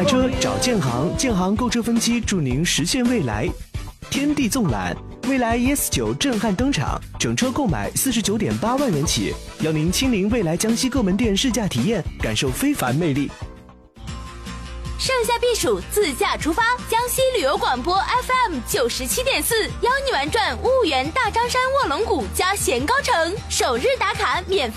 买车找建行，建行购车分期助您实现未来。天地纵览，蔚来 ES9 震撼登场，整车购买49.8万元起，邀您亲临蔚来江西各门店试驾体验，感受非凡魅力。 盛夏避暑，自驾出发，江西旅游广播 FM 97.4，邀你玩转婺源大张山卧龙谷加咸高城，首日打卡免费